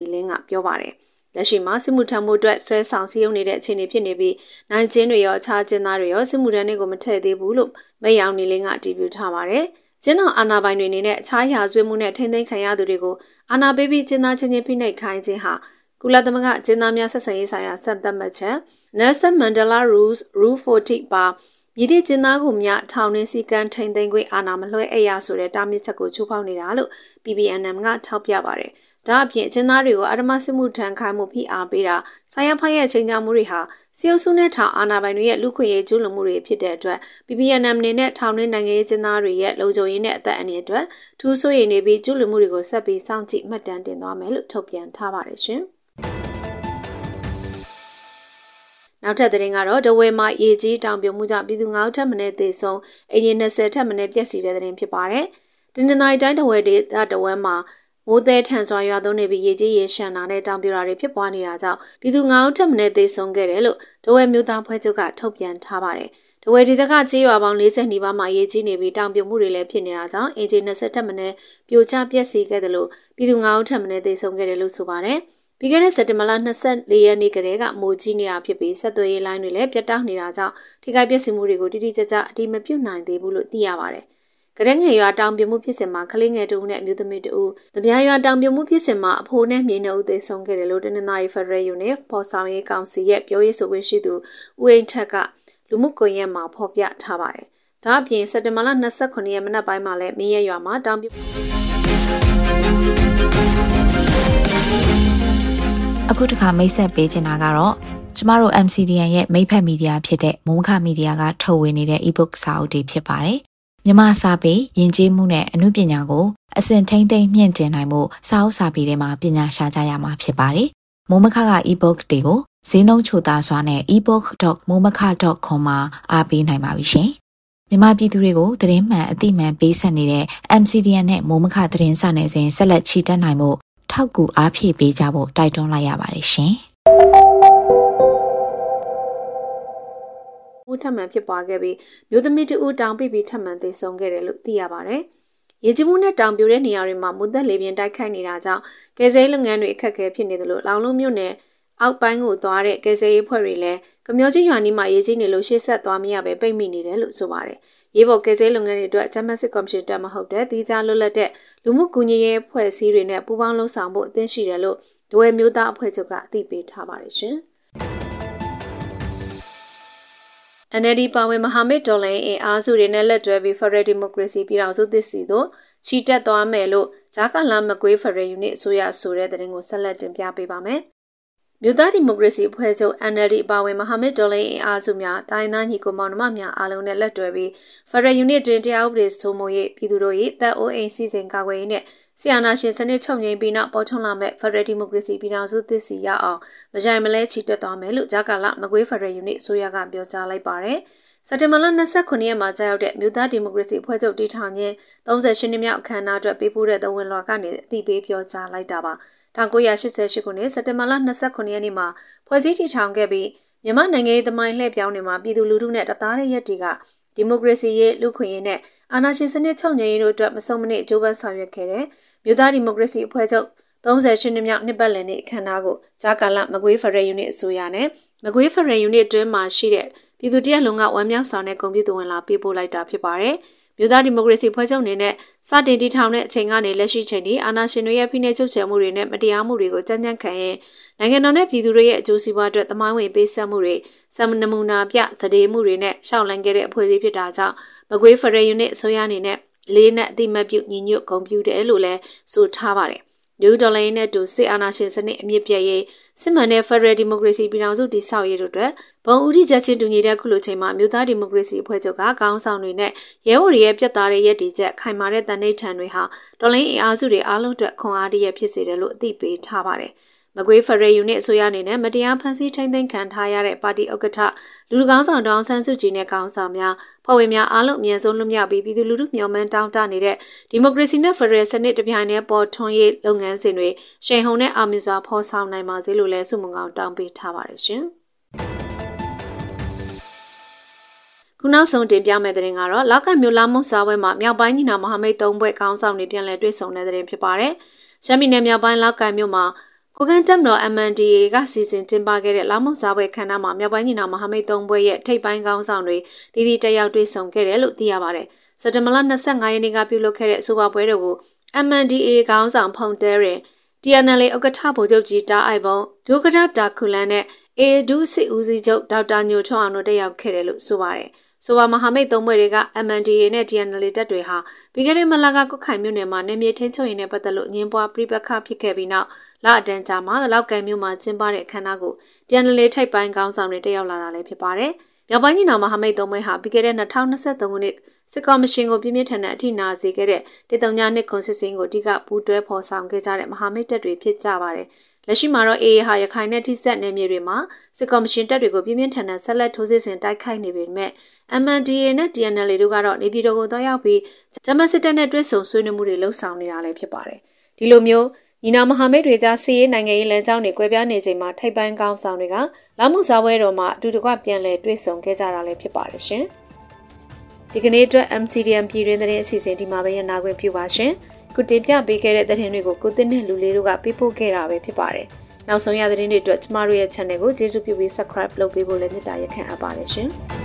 လင်းကပြောပါတယ်လက်ရှိမှာစစ်မှုထမ်းမှုအတွက်ဆွဲဆောင်စည်းရုံးနေတဲ့အခြေအနေဖြစ်နေပြီးနိုင်ကျင်းတွေရောအခြားကျင်းသားတွေရောစစ်မှုထမ်းတွေကိုမထည့်သေးဘူးလို့မိအောင်နေလင်းကအတည်ပြုထားပါတယ်ကျင်းတော်အာဏာပိုင်တွေအနေနဲ့အခြားရာဇဝတ်မှုနဲ့ထိန်းသိမ်းခံရသူတွေကိုအာဏာပေးပြီးကျင်းသားချင်းချင်းဖိနှိပ်ခိုင်းခြင်းဟာကုလသမဂ္ဂကျင်းသားများဆက်ဆံရေးဆိုင်ရာစံသတ်မှတ်ချက် Nelson Mandela Rules Rule 40 ပါမြစ်ကျင်းသားကိုမြထောင်နှင်းစည်းကမ်းထိန်းသိမ်းခွင့်အာဏာမလွှဲအပ်ရဆိုတဲ့တားမြစ်ချက်ကိုချိုးဖောက်နေတာလို့ PPNM ကထောက်ပြပါတယ်ဒါအပြင်ကျင်းသားတွေကိုအဓမ္မစစ်မှုထမ်းခိုင်းမှုဖိအားပေးတာဆိုင်ရဖိုင်ရဲ့ချိန်ချမှုတွေဟာစီအိုစုနဲ့ထောင်အာဏာပိုင်တွေရဲ့လူခွင့်ရေးကျူးလွန်မှုတွေဖြစ်တဲ့အတွက် PPNM အနေနဲ့ထောင်တွင်းနိုင်ငံရေးကျင်းသားတွေရဲ့လုံခြုံရေးနဲ့အသက်အန္တရာယ်အတွက်ထူးဆိုးရည်နေပြီးကျူးလွန်မှုတွေကိုဆက်ပြီးစောင့်ကြည့်မှတ်တမ်းတင်သွားမယ်လို့ထုတ်ပြန်ထားပါတယ်ရှင်နောက်ထပ်သတင်းကတော့ဒဝဲမှာရေကြီးတောင်ပြုံမှုကြောင့်ပြည်သူ9ဦးထပ်မံသေဆုံးအင်ဂျင်20ထပ်မံပျက်စီးတဲ့သတင်းဖြစ်ပါတယ်။ဒီနေ့တိုင်းဒဝဲဒေသဒဝဲမှာမိုးသည်ထန်စွာရွာသွန်းနေပြီးရေကြီးရေရှမ်းတာနဲ့တောင်ပြိုတာတွေဖြစ်ပွားနေတာကြောင့်ပြည်သူ9ဦးထပ်မံသေဆုံးခဲ့တယ်လို့ဒဝဲမြို့သားဖွဲ့ချုပ်ကထုတ်ပြန်ထားပါတယ်။ဒဝဲဒေသကကြေးရွာပေါင်း40နီးပါးမှာရေကြီးနေပြီးတောင်ပြိုမှုတွေလည်းဖြစ်နေတာကြောင့်အင်ဂျင်20ထပ်မံပြိုကျပျက်စီးခဲ့တယ်လို့ပြည်သူ9ဦးထပ်မံသေဆုံးခဲ့တယ်လို့ဆိုပါတယ်။ပြီးခဲ့တဲ့စက်တင်ဘာလ24ရက်နေ့ကတည်းကမိုးကြီးနေတာဖြစ်ပြီးဆက်သွယ်ရေးလိုင်းတွေလည်းပြတ်တောက်နေတာကြောင့်ထိခိုက်ပျက်စီးမှုတွေကိုတိတိကျကျအတိမပြုတ်နိုင်သေးဘူးလို့သိရပါတယ်။ကတဲ့ငယ်ရွာတောင်ပြိုမှုဖြစ်စဉ်မှာကလေးငယ်တို့နဲ့အမျိုးသမီးတို့တပြားရွာတောင်ပြိုမှုဖြစ်စဉ်မှာအဖိုးနဲ့မြေနှုတ်သေးဆုံးခဲ့တယ်လို့တနင်္သာရီဖက်ဒရယ်ယူနစ်ပေါ်ဆောင်ရေးကောင်စီရဲ့ပြောရေးဆိုခွင့်ရှိသူဦးအိမ်ထက်ကလူမှုကွန်ရက်မှာဖော်ပြထားပါတယ်။ဒါအပြင်စက်တင်ဘာလ29ရက်မနက်ပိုင်းမှာလည်းမင်းရဲရွာမှာတောင်ပြိုအခုတခါမိတ်ဆက်ပေးချင်တာကတော့ကျမတို့ MCDN ရဲ့မိတ်ဖက်မီဒီယာဖြစ်တဲ့မိုးမခမီဒီယာကထုတ်ဝေနေတဲ့ ebook စာအုပ်တွေဖြစ်ပါတယ်။မြန်မာစာပေယဉ်ကျေးမှုနဲ့အမှုပညာကိုအစဉ်ထိန်းသိမ်းမြင့်တင်နိုင်မှုစာအုပ်စာပေတွေမှာပညာရှာကြရမှာဖြစ်ပါတယ်။မိုးမခက ebook တွေကိုဈေးနှုန်းချိုသားစွာနဲ့ ebook.momaka.com မှာအားပေးနိုင်ပါပြီရှင်။မြန်မာပြည်သူတွေကိုသတင်းမှန်အသိမှန်ပေးဆက်နေတဲ့ MCDN နဲ့မိုးမခသတင်းစာနယ်စဉ်ဆက်လက်ချီတက်နိုင်မှုထောက်ကူအားဖြည့်ပေးကြဖို့တိုက်တွန်းလိုက်ရပါတယ်ရှင်။ထပ်မံဖြစ်ပွားခဲ့ပြီးမြို့သမီးတဦးတောင်ပြီးထပ်မံသေဆုံးခဲ့တယ်လို့သိရပါတယ်။ရေကြီးမှုနဲ့တောင်ပြိုတဲ့နေရာတွေမှာမုတ်သက်လေပြင်းတိုက်ခိုက်နေတာကြောင့်ကယ်ဆယ်ရေးလုပ်ငန်းတွေအခက်အခဲဖြစ်နေတယ်လို့လောင်လုံးမြို့နယ်အောက်ပိုင်းကိုသွားတဲ့ကယ်ဆယ်ရေးဖွဲ့တွေလည်းကမျောကြီးရွာနီးမှာရေကြီးနေလို့ရှေ့ဆက်သွားမရပဲပိတ်မိနေတယ်လို့ဆိုပါတယ်။ရေပေါ်ကယ်ဆယ်လုပ်ငန်းတွေအတွက်ဂျမတ်စစ်ကော်မရှင်တက်မဟုတ်တဲ့တီးခြားလွတ်လပ်တဲ့လူမှုကူညီရေးအဖွဲ့အစည်းတွေနဲ့ပူးပေါင်းလှုပ်ဆောင်ဖို့အသင့်ရှိတယ်လို့ဒဝဲမျိုးသားအဖွဲ့ချုပ်ကအသိပေးထားပါတယ်ရှင်။ NLD ပါဝင်မဟာမိတ်တော်လှန်ရေးအင်အားစုတွေနဲ့လက်တွဲပြီး Federal Democracy ပြည်ထောင်စုသစ်စီတို့ချီတက်သွားမယ်လို့ဂျာကာလာမကွေး Federal Unit အစိုးရဆိုတဲ့သတင်းကိုဆက်လက်တင်ပြပေးပါမယ်။မြို့သားဒီမိုကရေစီအဖွဲ့ချုပ် NLD ပါဝင်မဟာမိတ်တော်လှန်ရေးအင်အားစုများတိုင်းသားညီကိုမောင်နှမများအားလုံးနဲ့လက်တွဲပြီး Federal Unit တွင်တရားဥပဒေစိုးမိုးရေးပြည်သူတို့၏တပ်အိုးအိမ်စီစဉ်ကာကွယ်ရေးနဲ့ဆီယနာရှင်စနစ်ချုပ်ငြိမ်းပြီးနောက်ပေါ်ထွန်းလာမဲ့ Federal Democracy ပြည်ထောင်စုသစ်စီရအောင်မကြိုင်မလဲချီတက်သွားမယ်လို့ဂျာကာလာမကွေး Federal Unit အစိုးရကပြောကြားလိုက်ပါတယ်။စက်တင်ဘာလ29ရက်မှာကြာရောက်တဲ့မြို့သားဒီမိုကရေစီအဖွဲ့ချုပ်တည်ထောင်ခြင်း38နှစ်မြောက်အခမ်းအနားအတွက်ပေးပို့တဲ့သဝင်လွှာကနေအသိပေးပြောကြားလိုက်တာပါ1988ခုနှစ်စက်တင်ဘာလ29ရက်နေ့မှာဖွဲ့စည်းတည်ထောင်ခဲ့ပြီးမြန်မာနိုင်ငံရေးသမိုင်းလှည့်ပြောင်းနေမှာပြည်သူလူထုနဲ့တသားတဲ့ရက်တီကဒီမိုကရေစီရေးလူခွင့်ရေးနဲ့အာဏာရှင်စနစ်ချုပ်ငြိမ်းရေးတို့အတွက်မစုံမနစ်အကျိုးပန်းဆောင်ရွက်ခဲ့တဲ့မြို့သားဒီမိုကရေစီအဖွဲ့ချုပ်38နှစ်မြောက်နှစ်ပတ်လည်နေ့အခမ်းအနားကိုဂျာကာလာမကွေး Federal Unit အစိုးရနဲ့မကွေး Federal Unit အတွင်းမှာရှိတဲ့ပြည်သူတရက်လုံးကဝမ်းမြောက်ဆောင်တဲ့ဂုဏ်ပြုသဝင်လာပေးပို့လိုက်တာဖြစ်ပါတယ်။မြို့သားဒီမိုကရေစီဖွဲ့ချုပ်အနေနဲ့စတင်တည်ထောင်တဲ့အချိန်ကနေလက်ရှိချိန်ထိအာဏာရှင်တွေရဲ့ဖိနှိပ်ချုပ်ချယ်မှုတွေနဲ့မတရားမှုတွေကိုကြမ်းကြမ်းခံရင်နိုင်ငံတော်နဲ့ပြည်သူတွေရဲ့အကျိုးစီးပွားအတွက်သမိုင်းဝင်ပေးဆက်မှုတွေစံနမူနာပြစဒေမှုတွေနဲ့ရှောက်လန်းခဲ့တဲ့အဖွဲ့အစည်းဖြစ်တာကြောင့်မကွေး Federal Unit အစိုးရအနေနဲ့လေးနဲ့အတိမတ်ပြုညီညွတ်ဂုဏ်ပြုတယ်လို့လည်းဆိုထားပါတယ်။လူဒေါ်လာရင်းနဲ့တူစစ်အာဏာရှင်စနစ်အမြင့်ပြည့်ရေးစစ်မှန်တဲ့ Federal Democracy ပြည်ထောင်စုတည်ဆောက်ရေးတို့အတွက်ဘုံဦးထိချက်ချင်းတူညီတဲ့ခုလိုချိန်မှာမြို့သားဒီမိုကရေစီအဖွဲ့ချုပ်ကခေါင်းဆောင်တွေနဲ့ရဲဘော်တွေရဲ့ပြတ်သားတဲ့ရည်တည်ချက်ခိုင်မာတဲ့တန်ဋိဌာန်တွေဟာတော်လိုင်းအင်အားစုတွေအားလုံးအတွက်ခွန်အားတရဖြစ်စေတယ်လို့အသိပေးထားပါတယ်။မကွေး Federal Unit အစိုးရအနေနဲ့မတရားဖန်ဆီးထိန်းသိမ်းခံထားရတဲ့ပါတီဥက္ကဋ္ဌလူတကောင်းဆောင်ဒေါအောင်ဆန်းစုကြည်နဲ့ခေါင်းဆောင်များဖွဲ့ဝင်များအားလုံးအမြဲဆုံးလွတ်မြောက်ပြီးပြည်သူလူထုမျှော်မှန်းတောင်းတနေတဲ့ဒီမိုကရေစီနဲ့ Federal စနစ်တပြိုင်တည်းပေါ်ထွန်းရေးလုပ်ငန်းစဉ်တွေရှိန်ဟုန်နဲ့အောင်မြင်စွာဖော်ဆောင်နိုင်ပါစေလို့လည်းဆုမွန်ကောင်းတောင်းပေးထားပါတယ်ရှင်။ခုနောက်ဆုံးတင်ပြမယ့်သတင်းကတော့လောက်ကမြို့လာမှုစားပွဲမှာမြောက်ပိုင်းညီနောင်မဟာမိတ်၃ဘွဲ့ခေါင်းဆောင်တွေပြန်လည်တွေ့ဆုံတဲ့သတင်းဖြစ်ပါတယ်။ရှမ်းပြည်နယ်မြောက်ပိုင်းလောက်ကမြို့မှာကိုကန်တက်မတော် MNDAA ကစီစဉ်ကျင်းပခဲ့တဲ့လောင်းမုံစားပွဲခမ်းနားမှာမြောက်ပိုင်းညီနောင်မဟာမိတ်3ဘွဲ့ရဲ့ထိပ်ပိုင်းခေါင်းဆောင်တွေတည်တည်တက်ရောက်တွေ့ဆုံခဲ့တယ်လို့သိရပါတယ်။စက်တင်ဘာလ25ရက်နေ့ကပြုလုပ်ခဲ့တဲ့အဆိုပါပွဲတော်ကို MNDAA ခေါင်းဆောင်ဖုန်တဲရင် TNLA ဥက္ကဋ္ဌဗိုလ်ချုပ်ကြီးတာအိုက်ဘုံဒုက္ကဋ္ဌတာခုလန်နဲ့ ADU စစ်ဦးစီးချုပ်ဒေါက်တာညိုထွန်းအောင်တို့တက်ရောက်ခဲ့တယ်လို့ဆိုပါတယ်။ဆိုပါမဟာမိတ်3ဘွဲ့တွေက MNDAA နဲ့ TNLA တပ်တွေဟာပြီးခဲ့တဲ့မလကကုတ်ခိုင်မြို့နယ်မှာနေမြေထင်းချုံရင်နဲ့ပတ်သက်လို့ညင်းပွားပြိပခဖြစ်ခဲ့ပြီးနောက်လအတန်းကြာမှာလောက်ကိုင်မြို့မှာကျင်းပတဲ့အခမ်းအနားကို TNLA ထိပ်ပိုင်းခေါင်းဆောင်တွေတက်ရောက်လာတာလည်းဖြစ်ပါတယ်။မြောက်ပိုင်းညီနောင်မဟာမိတ်3ဘွဲ့ဟာပြီးခဲ့တဲ့2023ခုနှစ်စစ်ကော်မရှင်ကိုပြင်းပြထန်တဲ့အထိနာစေခဲ့တဲ့139ခွန်စစ်စင်းကိုအဓိကပူးတွဲဖော်ဆောင်ခဲ့ကြတဲ့မဟာမိတ်တပ်တွေဖြစ်ကြပါတယ်။လက်ရှိမှာတော့ AA ဟာရခိုင်နဲ့ထိစပ်နယ်မြေတွေမှာစစ်ကော်မရှင်တပ်တွေကိုပြင်းပြထန်တဲ့ဆက်လက်ထိုးစစ်ဆင်တိုက်ခိုက်နေပေမဲ့ MNDAA နဲ့ TNLA တို့ကတော့နေပြည်တော်ကိုသွားရောက်ပြီးဂျမစစ်တပ်နဲ့တွဲဆုံဆွေးနွေးမှုတွေလှုပ်ဆောင်နေတာလည်းဖြစ်ပါတယ်။ဒီလိုမျိုးညီနောင်မဟာမိတ်တွေကြားစီးရေးနိုင်ငံရေးလမ်းကြောင်းတွေကွဲပြားနေချိန်မှာထိုက်ပန်းကောင်းဆောင်တွေကလောင်းမှုစားပွဲတော်မှာအတူတကွပြန်လည်တွေ့ဆုံခဲ့ကြတာလည်းဖြစ်ပါတယ်ရှင်။ဒီကနေ့အတွက် MCDM ပြည်တွင်းသတင်းအစီအစဉ်ဒီမှာပဲရနာခွင့်ပြုပါရှင်။ခုတင်ပြပေးခဲ့တဲ့သတင်းတွေကိုကိုတင်နဲ့လူလေးတို့ကပေးပို့ခဲ့တာပဲဖြစ်ပါတယ်။နောက်ဆုံးရသတင်းတွေအတွက်ကျမတို့ရဲ့ channel ကိုကျေးဇူးပြုပြီး subscribe လုပ်ပေးဖို့လည်းမေတ္တာရက်ခံအပ်ပါတယ်ရှင်။